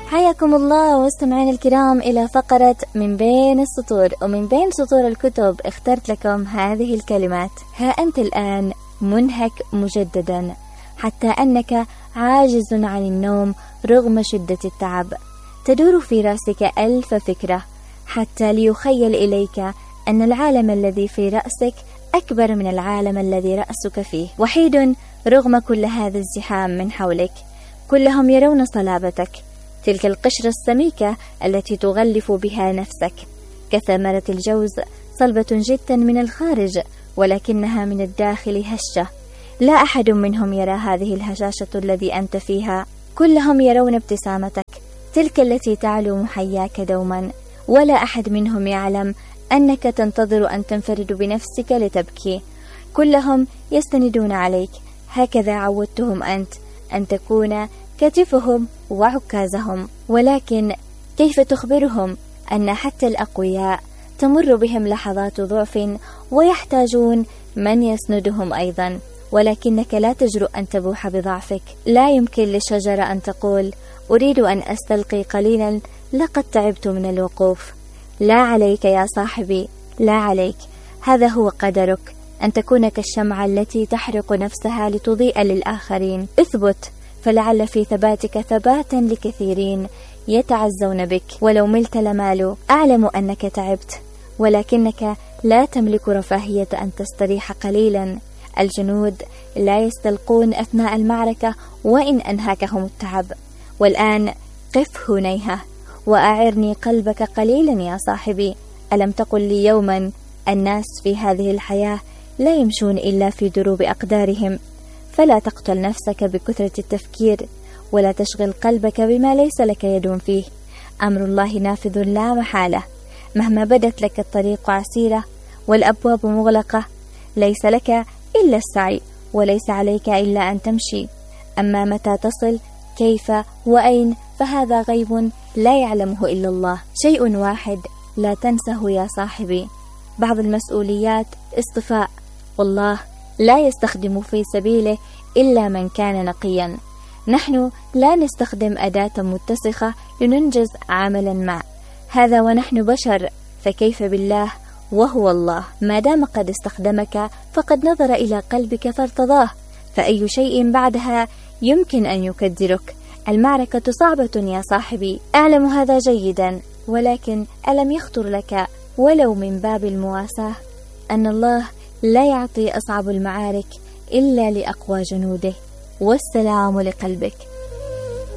حياكم الله مستمعين الكرام إلى فقرة من بين السطور، ومن بين سطور الكتب اخترت لكم هذه الكلمات: ها أنت الآن منهك مجددا، حتى أنك عاجز عن النوم رغم شدة التعب، تدور في رأسك 1000 فكرة حتى ليخيل إليك أن العالم الذي في رأسك أكبر من العالم الذي رأسك فيه، وحيد رغم كل هذا الزحام من حولك، كلهم يرون صلابتك، تلك القشرة السميكة التي تغلف بها نفسك، كثمرة الجوز صلبة جدا من الخارج ولكنها من الداخل هشة، لا أحد منهم يرى هذه الهشاشة الذي أنت فيها، كلهم يرون ابتسامتك، تلك التي تعلو محياك دوما، ولا أحد منهم يعلم أنك تنتظر أن تنفرد بنفسك لتبكي، كلهم يستندون عليك، هكذا عودتهم أنت أن تكون كتفهم وعكازهم، ولكن كيف تخبرهم أن حتى الأقوياء تمر بهم لحظات ضعف ويحتاجون من يسندهم أيضا، ولكنك لا تجرؤ أن تبوح بضعفك، لا يمكن للشجرة أن تقول أريد أن أستلقي قليلا لقد تعبت من الوقوف، لا عليك يا صاحبي، لا عليك، هذا هو قدرك، أن تكون كالشمعة التي تحرق نفسها لتضيء للآخرين، اثبت، فلعل في ثباتك ثباتا لكثيرين يتعزون بك، ولو ملت لمالوا، أعلم أنك تعبت، ولكنك لا تملك رفاهية أن تستريح قليلا، الجنود لا يستلقون أثناء المعركة وإن أنهاكهم التعب، والآن قف هنيهة وأعرني قلبك قليلا يا صاحبي، ألم تقل لي يوما الناس في هذه الحياة لا يمشون إلا في دروب أقدارهم، فلا تقتل نفسك بكثرة التفكير، ولا تشغل قلبك بما ليس لك يد فيه، أمر الله نافذ لا محالة، مهما بدت لك الطريق عسيرة والأبواب مغلقة، ليس لك إلا السعي، وليس عليك إلا أن تمشي، أما متى تصل كيف وأين فهذا غيب لا يعلمه إلا الله، شيء واحد لا تنسه يا صاحبي، بعض المسؤوليات اصطفاء، والله لا يستخدم في سبيله إلا من كان نقيا، نحن لا نستخدم أداة متسخة لننجز عملا ما، هذا ونحن بشر، فكيف بالله وهو الله، ما دام قد استخدمك فقد نظر إلى قلبك فارتضاه، فأي شيء بعدها يمكن أن يكدرك، المعركة صعبة يا صاحبي، أعلم هذا جيدا، ولكن ألم يخطر لك ولو من باب المواساة أن الله لا يعطي أصعب المعارك إلا لأقوى جنوده، والسلام لقلبك.